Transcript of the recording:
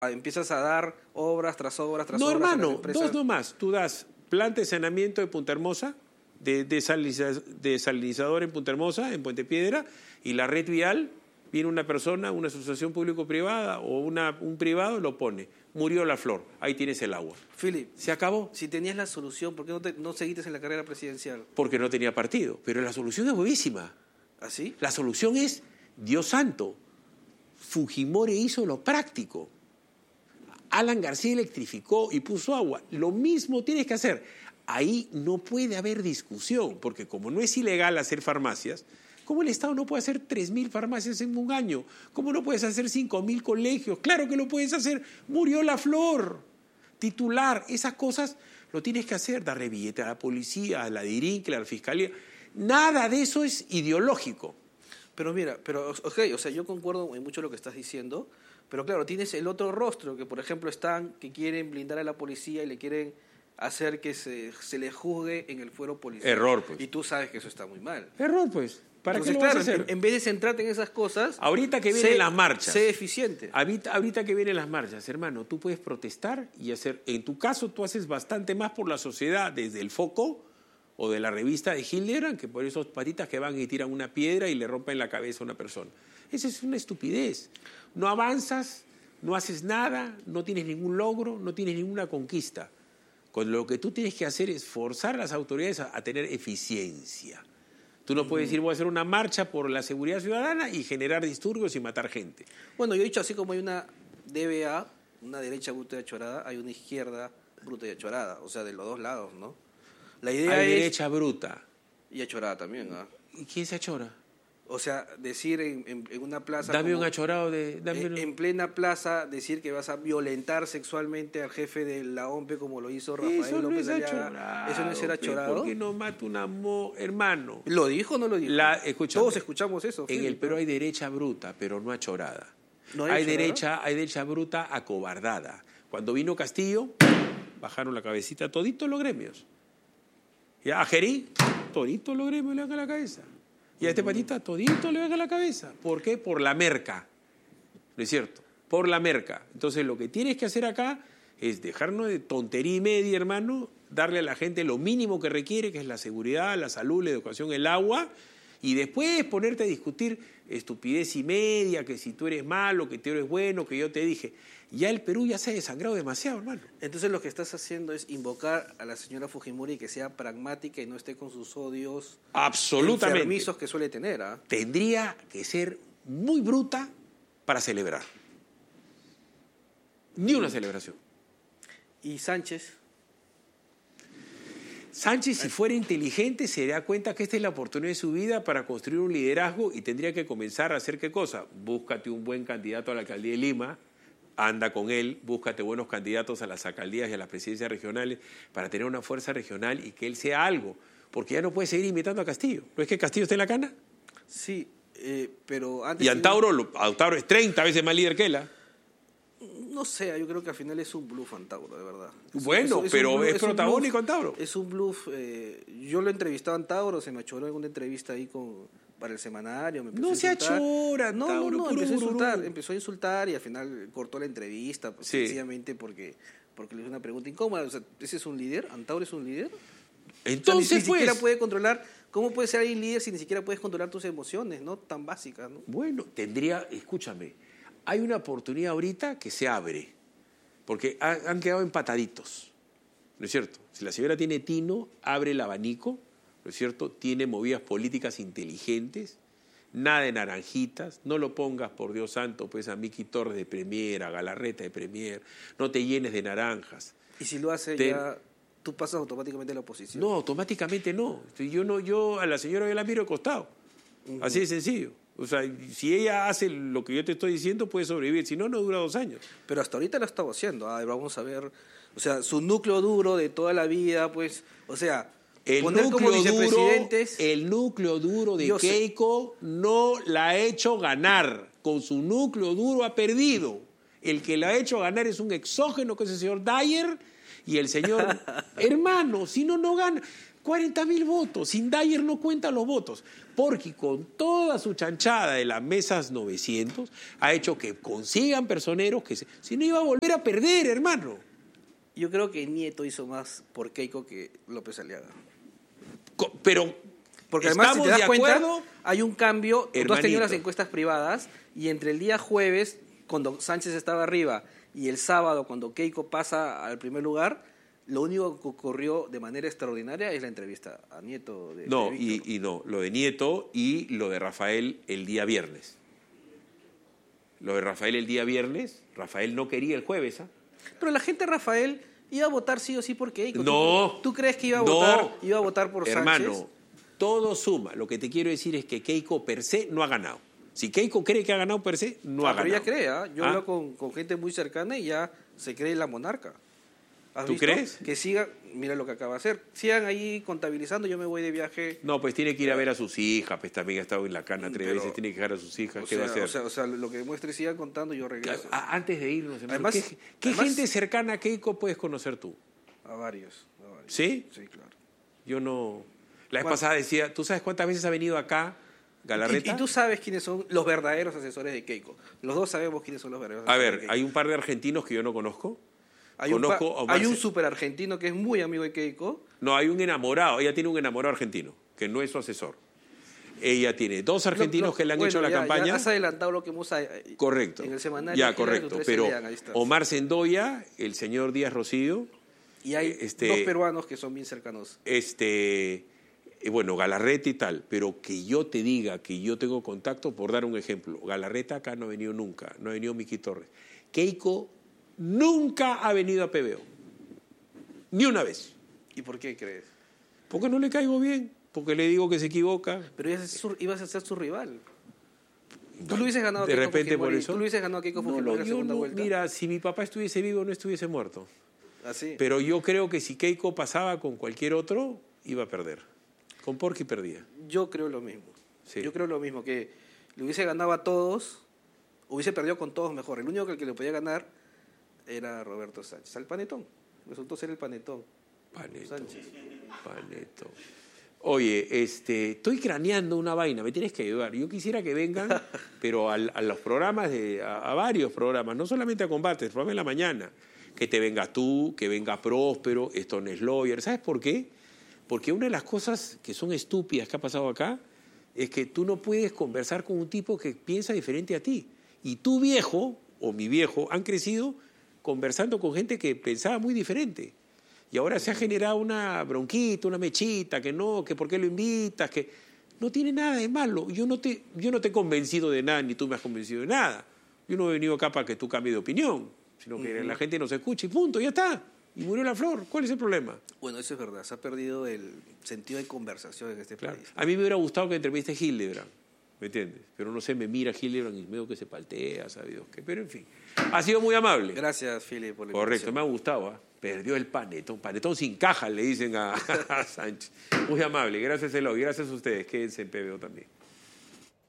empiezas a dar obras tras obras tras No, obras a las hermano, empresas. 2 nomás. Tú das planta de saneamiento de Punta Hermosa, de desalinizador en Punta Hermosa, en Puente Piedra, y la red vial, viene una persona, una asociación público-privada o un privado, lo pone. Murió la flor, ahí tienes el agua. Philip, Se acabó. si tenías la solución, ¿por qué no seguiste en la carrera presidencial? Porque no tenía partido. Pero la solución es buenísima. ¿Así? La solución es, Dios santo, Fujimori hizo lo práctico. Alan García electrificó y puso agua. Lo mismo tienes que hacer. Ahí no puede haber discusión, porque como no es ilegal hacer farmacias, ¿cómo el Estado no puede hacer 3.000 farmacias en un año? ¿Cómo no puedes hacer 5.000 colegios? Claro que lo puedes hacer. Murió la flor. Titular, esas cosas lo tienes que hacer. Darle billete a la policía, a la DIRINC, a la fiscalía. Nada de eso es ideológico. Pero mira, ok, o sea, yo concuerdo en mucho lo que estás diciendo, pero claro, tienes el otro rostro, que por ejemplo están, que quieren blindar a la policía y le quieren hacer que se le juzgue en el fuero policial. Error, pues. Y tú sabes que eso está muy mal. Error, pues. ¿Para Entonces, qué lo vas a claro, hacer? en vez de centrarte en esas cosas, Ahorita que vienen las marchas. sé eficiente. Ahorita que vienen las marchas, hermano, tú puedes protestar y hacer... En tu caso, tú haces bastante más por la sociedad, desde el Foco o de la revista de Hildebrand, que por esos patitas que van y tiran una piedra y le rompen la cabeza a una persona. Esa es una estupidez. No avanzas, no haces nada, no tienes ningún logro, no tienes ninguna conquista. Con lo que tú tienes que hacer es forzar a las autoridades a tener eficiencia. Tú no puedes decir, voy a hacer una marcha por la seguridad ciudadana y generar disturbios y matar gente. Bueno, yo he dicho, así como hay una DBA, una derecha bruta y achorada, hay una izquierda bruta y achorada, o sea, de los dos lados, ¿no? La idea Hay es... derecha bruta. Y achorada también, ¿ah? ¿Y quién se achora? O sea, decir en una plaza... Dame como, un achorado de... en plena plaza, decir que vas a violentar sexualmente al jefe de la OMPE como lo hizo Rafael Eso no López es Aliaga. achorado. ¿Eso no es ser achorado? ¿Por qué no mata un hermano? ¿Lo dijo o no lo dijo? Escúchame, Todos escuchamos eso. En Philip, el Perú hay derecha bruta, pero no achorada. ¿No hay achorada? derecha bruta acobardada. Cuando vino Castillo, bajaron la cabecita toditos los gremios. Y a Gerí, toditos los gremios le dan a la cabeza. Y a este patita, todito le dan a la cabeza. ¿Por qué? Por la merca. ¿No es cierto? Por la merca. Entonces, lo que tienes que hacer acá es dejarnos de tontería y media, hermano, darle a la gente lo mínimo que requiere, que es la seguridad, la salud, la educación, el agua, y después ponerte a discutir estupidez y media, que si tú eres malo, que tú eres bueno, que yo te dije. Ya el Perú ya se ha desangrado demasiado, hermano. Entonces lo que estás haciendo es invocar a la señora Fujimori que sea pragmática y no esté con sus odios Absolutamente. enfermizos que suele tener, ¿ah? Tendría que ser muy bruta para celebrar. Ni una celebración. Y Sánchez, si fuera inteligente, se da cuenta que esta es la oportunidad de su vida para construir un liderazgo y tendría que comenzar a hacer ¿qué cosa? Búscate un buen candidato a la alcaldía de Lima, anda con él, búscate buenos candidatos a las alcaldías y a las presidencias regionales para tener una fuerza regional y que él sea algo, porque ya no puede seguir imitando a Castillo. ¿No es que Castillo está en la cana? sí, pero antes... Y Antauro es 30 veces más líder que él. No sé, yo creo que al final es un bluff Antauro, de verdad. Bueno, pero es protagónico Antauro. Es un bluff. Yo lo he entrevistado a Antauro, se me achoró en una entrevista ahí para el semanario. No se achora, No, Antauro, empezó a insultar y al final cortó la entrevista, pues, Sí. sencillamente porque le hizo una pregunta incómoda. O sea, ¿ese es un líder? ¿Antauro es un líder? Entonces, O sea, ni siquiera pues, puede controlar. ¿Cómo puede ser alguien líder si ni siquiera puedes controlar tus emociones, no? Tan básicas, ¿no? bueno, escúchame, hay una oportunidad ahorita que se abre, porque han quedado empataditos, ¿no es cierto? Si la señora tiene tino, abre el abanico, ¿no es cierto? Tiene movidas políticas inteligentes, nada de naranjitas, no lo pongas, por Dios santo, pues a Miki Torres de Premier, a Galarreta de Premier, no te llenes de naranjas. Y si lo hace ya, tú pasas automáticamente a la oposición. No, automáticamente no. Yo a la señora yo la miro de costado, así de sencillo. O sea, si ella hace lo que yo te estoy diciendo, puede sobrevivir. Si no, no dura 2 años. Pero hasta ahorita lo estaba haciendo. Vamos a ver. O sea, su núcleo duro de toda la vida, pues, o sea, poner como vicepresidentes. El núcleo duro de Keiko no la ha hecho ganar. Con su núcleo duro ha perdido. El que la ha hecho ganar es un exógeno, que es el señor Dyer y el señor... Hermano, si no, no gana. 40.000 votos. Sindayer no cuenta los votos. Porque con toda su chanchada de las mesas 900 ha hecho que consigan personeros que si no iba a volver a perder, hermano. Yo creo que Nieto hizo más por Keiko que López Aliaga. Pero porque además, si te das cuenta, acuerdo, hay un cambio. hermanito. Tú has tenido las encuestas privadas y entre el día jueves, cuando Sánchez estaba arriba, y el sábado, cuando Keiko pasa al primer lugar, lo único que ocurrió de manera extraordinaria es la entrevista a Nieto. No, y no, lo de Nieto y lo de Rafael el día viernes. Lo de Rafael el día viernes, Rafael no quería el jueves, ¿ah? Pero la gente, Rafael, iba a votar sí o sí por Keiko. No. ¿Tú crees que iba a votar por Sánchez? Hermano, todo suma. Lo que te quiero decir es que Keiko per se no ha ganado. Si Keiko cree que ha ganado per se, no ha ganado. Pero ella cree, ¿eh? Yo hablo con gente muy cercana y ya se cree la monarca. ¿Tú crees? Que siga, mira lo que acaba de hacer. Sigan ahí contabilizando, yo me voy de viaje. No, pues tiene que ir a ver a sus hijas, pues también ha estado en la cana 3 veces, tiene que dejar a sus hijas, ¿qué va a hacer? O sea, lo que demuestre, sigan contando, yo regreso. Antes de irnos, hermano, Además, ¿qué gente cercana a Keiko puedes conocer tú? A varios. ¿Sí? Sí, claro. Yo no... La vez pasada decía, ¿tú sabes cuántas veces ha venido acá Galarreta? Y tú sabes quiénes son los verdaderos asesores de Keiko. Los dos sabemos quiénes son los verdaderos asesores de Keiko. Hay un par de argentinos que yo no conozco. Hay un súper argentino que es muy amigo de Keiko. No, hay un enamorado. Ella tiene un enamorado argentino, que no es su asesor. Ella tiene 2 argentinos que le han hecho la campaña. Ya has adelantado lo que hemos correcto. En el semanario. Ya, correcto. Pero Omar Sendoya, el señor Díaz Rocío. Y hay 2 peruanos que son bien cercanos. Bueno, Galarreta y tal. Pero que yo te diga que yo tengo contacto, por dar un ejemplo. Galarreta acá no ha venido nunca. No ha venido Miki Torres. Keiko nunca ha venido a PBO. Ni una vez. ¿Y por qué crees? Porque no le caigo bien. Porque le digo que se equivoca. Pero ibas a ser su rival. ¿Tú lo hubieses ganado a de Keiko repente por Fujimori? eso? ¿Tú lo hubieses ganado a Keiko Fujimori en la segunda vuelta? Mira, si mi papá estuviese vivo, no estuviese muerto. ¿Así? Pero yo creo que si Keiko pasaba con cualquier otro, iba a perder. Con Porky perdía. Yo creo lo mismo. Sí. Yo creo lo mismo, que le hubiese ganado a todos, hubiese perdido con todos mejor. El único que le podía ganar era Roberto Sánchez. Al Panetón. Resultó ser el Panetón. Sánchez. Panetón. Oye, estoy craneando una vaina, me tienes que ayudar. Yo quisiera que vengan, pero a los programas, a varios programas, no solamente a Combates, el programa de la mañana. Que te venga tú, que venga Próspero, Stone Lawyer. ¿Sabes por qué? Porque una de las cosas que son estúpidas que ha pasado acá es que tú no puedes conversar con un tipo que piensa diferente a ti. Y tu viejo, o mi viejo, han crecido conversando con gente que pensaba muy diferente. Y ahora se ha generado una bronquita, una mechita, que no, que por qué lo invitas, que no tiene nada de malo. Yo no te he convencido de nada, ni tú me has convencido de nada. Yo no he venido acá para que tú cambies de opinión, sino que la gente nos escuche y punto, ya está. Y murió la flor. ¿Cuál es el problema? Bueno, eso es verdad. Se ha perdido el sentido de conversación en este país. A mí me hubiera gustado que entreviste a Hildebrand, ¿me entiendes? Pero no sé, me mira Hildebrand y medio que se paltea, ¿sabes Dios qué? Pero en fin, ha sido muy amable. Gracias, Philip, por la correcto, invitación. me ha gustado, ¿eh? Perdió el panetón sin caja, le dicen a Sánchez. Muy amable, gracias Eloy, gracias a ustedes, quédense en PBO también.